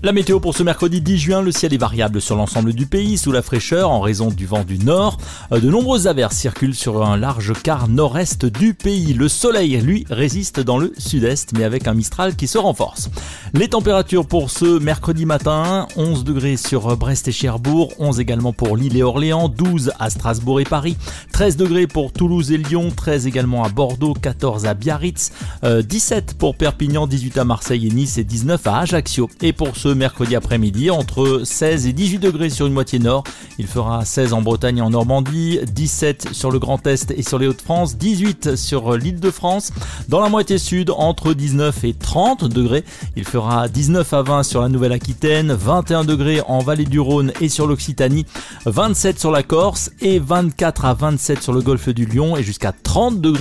La météo pour ce mercredi 10 juin, le ciel est variable sur l'ensemble du pays sous la fraîcheur en raison du vent du nord. De nombreuses averses circulent sur un large quart nord-est du pays. Le soleil, lui, résiste dans le sud-est mais avec un Mistral qui se renforce. Les températures pour ce mercredi matin, 11 degrés sur Brest et Cherbourg, 11 également pour Lille et Orléans, 12 à Strasbourg et Paris, 13 degrés pour Toulouse et Lyon, 13 également à Bordeaux, 14 à Biarritz, 17 pour Perpignan, 18 à Marseille et Nice et 19 à Ajaccio. Et pour ce mercredi après-midi, entre 16 et 18 degrés sur une moitié nord, il fera 16 en Bretagne et en Normandie, 17 sur le Grand Est et sur les Hauts-de-France, 18 sur l'Île-de-France. Dans la moitié sud, entre 19 et 30 degrés, il fera 19 à 20 sur la Nouvelle-Aquitaine, 21 degrés en Vallée du Rhône et sur l'Occitanie, 27 sur la Corse et 24 à 27 sur le golfe du Lion et jusqu'à 30 degrés